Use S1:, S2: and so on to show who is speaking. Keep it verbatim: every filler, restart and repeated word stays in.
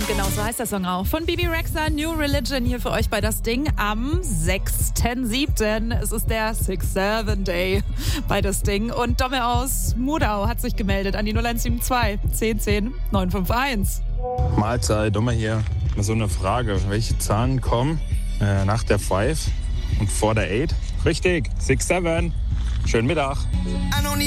S1: Und genau so heißt der Song auch. Von Bibi Rexha, New Religion hier für euch bei Das Ding am sechsten siebten Es ist der six seven Day bei Das Ding. Und Domme aus Mudau hat sich gemeldet an die null eins sieben zwei zehn zehn neun fünf eins.
S2: Mahlzeit, Dommer hier. Mal so eine Frage. Welche Zahlen kommen äh, nach der five und vor der eight? Richtig, six seven. Schönen Mittag.